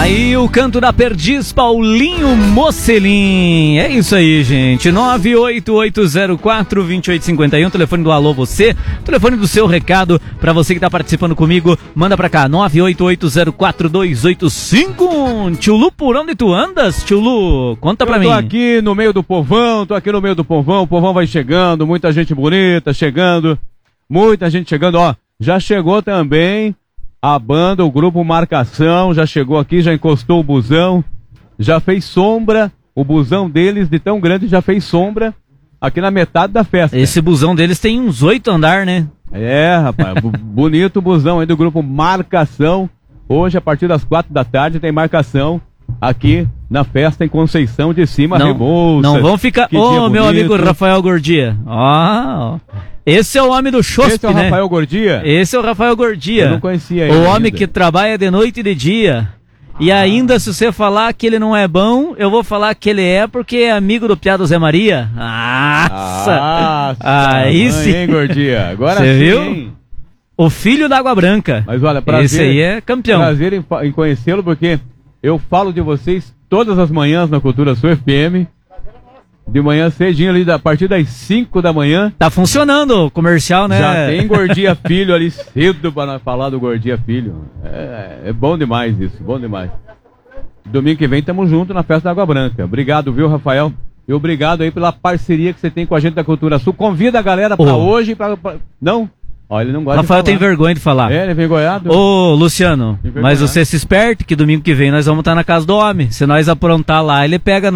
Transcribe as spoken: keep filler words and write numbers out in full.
Aí o canto da perdiz, Paulinho Mocelin. É isso aí, gente. nove oito oito zero quatro, dois oito cinco um, telefone do Alô Você, telefone do seu recado pra você que tá participando comigo. Manda pra cá, nove oito oito zero quatro, dois oito cinco um. Tio Lu, por onde tu andas? Tio Lu, conta pra Eu mim. tô aqui no meio do povão, tô aqui no meio do povão, o povão vai chegando, muita gente bonita chegando, muita gente chegando, ó, já chegou também a banda, o grupo Marcação, já chegou aqui, já encostou o busão, já fez sombra, o busão deles de tão grande já fez sombra aqui na metade da festa. Esse busão deles tem uns oito andar, né? É, rapaz, bonito o busão aí do grupo Marcação. Hoje, a partir das quatro da tarde, tem marcação aqui na festa em Conceição de Cima, não, Rebouças. Não vão ficar... Ô, oh, meu amigo Rafael Gordia. Ó, oh, esse é o homem do Chosp, né? Esse é o né? Rafael Gordia? Esse é o Rafael Gordia. Eu não conhecia ele O ainda. homem que trabalha de noite e de dia. E ainda, se você falar que ele não é bom, eu vou falar que ele é porque é amigo do Piado Zé Maria. Nossa! Nossa! Aí mãe, sim! Hein, Gordia? Agora Você sim, viu? Hein? O filho da Água Branca. Mas olha, prazer, esse aí é campeão. Prazer em, em conhecê-lo, porque eu falo de vocês todas as manhãs na Cultura Sul F M. De manhã cedinho ali, a partir das cinco da manhã. Tá funcionando o comercial, né? Já tem Gordia Filho ali cedo para nós falar do Gordia Filho. É, é bom demais isso, bom demais. Domingo que vem tamo junto na Festa da Água Branca. Obrigado, viu, Rafael? E obrigado aí pela parceria que você tem com a gente da Cultura Sul. Convida a galera pra oh. hoje. Pra, pra... Não? Ó, ele não gosta Rafael de falar. tem vergonha de falar. É, ele é envergonhado. Ô, Luciano, mas você se esperte que domingo que vem nós vamos estar na casa do homem. Se nós aprontar lá, ele pega